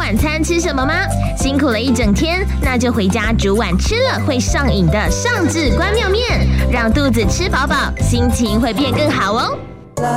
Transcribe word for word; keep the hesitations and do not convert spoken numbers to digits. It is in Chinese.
晚餐吃什么吗？辛苦了一整天，那就回家煮碗吃了会上瘾的上至关庙面，让肚子吃饱饱，心情会变更好哦。